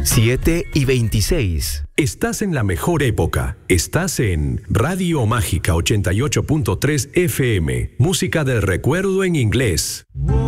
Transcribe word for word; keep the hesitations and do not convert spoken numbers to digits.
siete y veintiséis. Estás en la mejor época. Estás en Radio Mágica ochenta y ocho punto tres F M. Música del recuerdo en inglés.